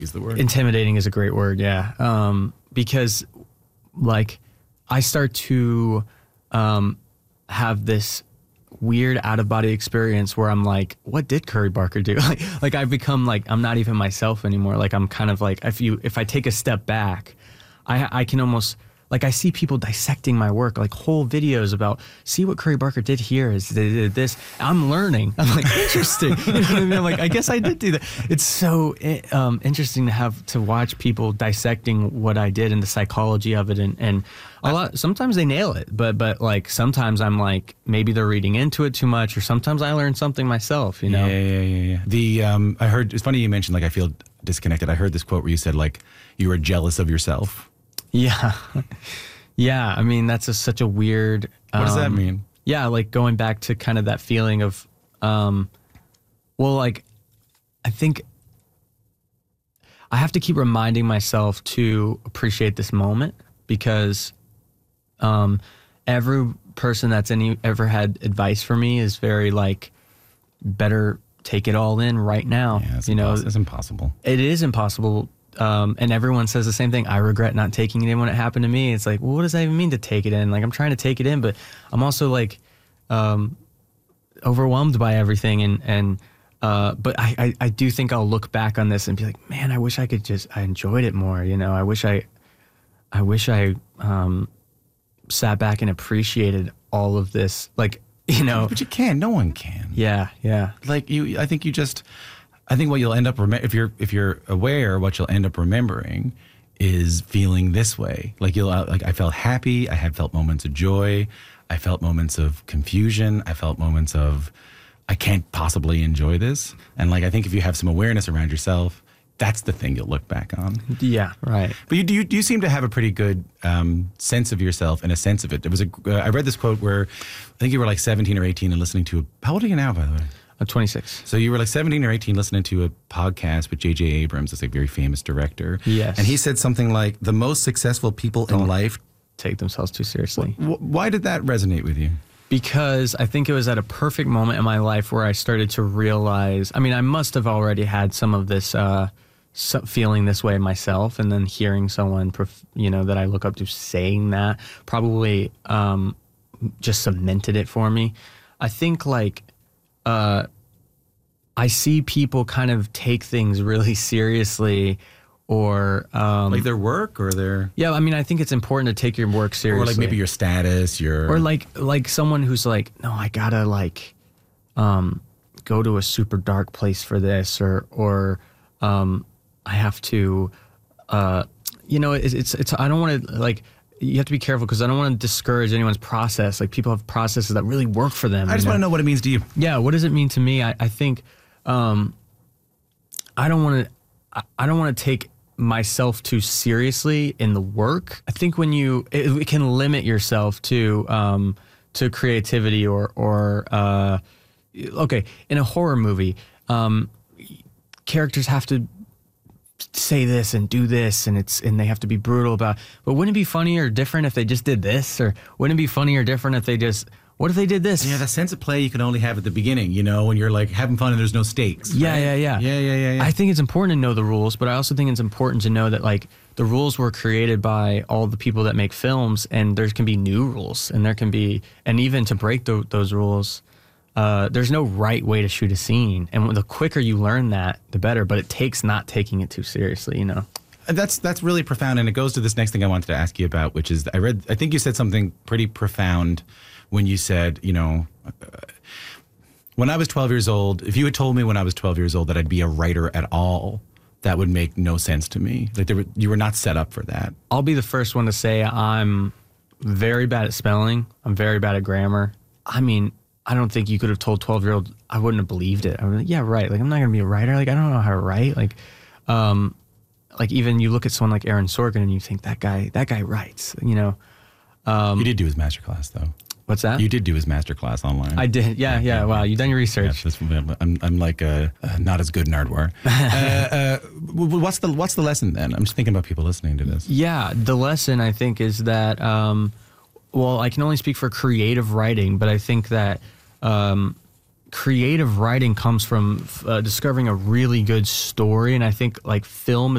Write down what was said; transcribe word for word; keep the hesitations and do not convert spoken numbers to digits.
Is the word. Intimidating is a great word, yeah. Um, because, like, I start to um, have this weird out-of-body experience where I'm like, what did Curry Barker do? like, like I've become like, I'm not even myself anymore. Like, I'm kind of like, if you, if I take a step back, I, I can almost, like, I see people dissecting my work, like whole videos about, see what Curry Barker did here is they did this. I'm learning. I'm like, interesting. You know what I mean? I'm like, I guess I did do that. It's so um, interesting to have to watch people dissecting what I did and the psychology of it, and and a lot. Sometimes they nail it, but but like sometimes I'm like, maybe they're reading into it too much, or sometimes I learn something myself. You know? Yeah, yeah, yeah, yeah. The um, I heard it's funny you mentioned like I feel disconnected. I heard this quote where you said like you were jealous of yourself. Yeah. Yeah. I mean, that's a, such a weird. Um, What does that mean? Yeah. Like going back to kind of that feeling of, um, well, like, I think I have to keep reminding myself to appreciate this moment, because um, every person that's any ever had advice for me is very like, better take it all in right now. Yeah, it's you know, impossible. It's impossible. It is impossible. Um, and everyone says the same thing. I regret not taking it in when it happened to me. It's like, well, what does that even mean to take it in? Like, I'm trying to take it in, but I'm also like um, overwhelmed by everything. And, and uh, but I, I, I do think I'll look back on this and be like, man, I wish I could just, I enjoyed it more. You know, I wish I, I wish I um, sat back and appreciated all of this. Like, you know. But you can. No one can. Yeah, yeah. Like you, I think you just... I think what you'll end up rem- if you're if you're aware, what you'll end up remembering is feeling this way. Like you'll like I felt happy. I had felt moments of joy. I felt moments of confusion. I felt moments of I can't possibly enjoy this. And like I think if you have some awareness around yourself, that's the thing you'll look back on. Yeah, right. But you do you seem to have a pretty good um, sense of yourself and a sense of it. There was a uh, I read this quote where I think you were like seventeen or eighteen and listening to a, how old are you now, by the way? I'm twenty-six. So you were like seventeen or eighteen listening to a podcast with J J Abrams, this like very famous director. Yes. And he said something like, the most successful people Don't in life take themselves too seriously. W- why did that resonate with you? Because I think it was at a perfect moment in my life where I started to realize, I mean, I must have already had some of this, uh, so feeling this way myself, and then hearing someone, prof- you know, that I look up to saying that probably um, just cemented it for me. I think like, uh, I see people kind of take things really seriously, or um, Like their work or their... yeah, I mean, I think it's important to take your work seriously. Or like maybe your status, your... Or like like someone who's like, no, I gotta like um, go to a super dark place for this, or or um, I have to, uh, you know, it's it's, it's I don't want to like. You have to be careful because I don't want to discourage anyone's process. Like people have processes that really work for them. I just want to know what it means to you. Yeah, what does it mean to me? I, I think um, I don't want to. I, I don't want to take myself too seriously in the work. I think when you it, it can limit yourself to um, to creativity or or uh, okay, in a horror movie, um, characters have to say this and do this, and it's and they have to be brutal about. But wouldn't it be funny or different if they just did this? Or wouldn't it be funny or different if they just what if they did this? Yeah, that sense of play you can only have at the beginning, you know, when you're like having fun and there's no stakes. Yeah, right? yeah, yeah, yeah, yeah, yeah, yeah. I think it's important to know the rules, but I also think it's important to know that like the rules were created by all the people that make films, and there can be new rules, and there can be, and even to break the, those rules. Uh, there's no right way to shoot a scene, and the quicker you learn that, the better. But it takes not taking it too seriously, you know. That's that's really profound, and it goes to this next thing I wanted to ask you about, which is I read. I think you said something pretty profound when you said, you know, uh, when I was twelve years old, if you had told me when I was twelve years old that I'd be a writer at all, that would make no sense to me. Like there were, you were not set up for that. I'll be the first one to say I'm very bad at spelling. I'm very bad at grammar. I mean, I don't think you could have told twelve-year-old, I wouldn't have believed it. I was like, yeah, right. Like, I'm not going to be a writer. Like, I don't know how to write. Like, um, like even you look at someone like Aaron Sorkin and you think that guy, that guy writes, you know. Um, you did do his masterclass, though. What's that? You did do his masterclass online. I did. Yeah, yeah. yeah. Wow, you've done your research. Yeah, this, I'm, I'm like uh, uh, not as good in hardware. uh, uh, what's the What's the lesson then? I'm just thinking about people listening to this. Yeah, the lesson I think is that, um, well, I can only speak for creative writing, but I think that um, creative writing comes from uh, discovering a really good story, and I think like film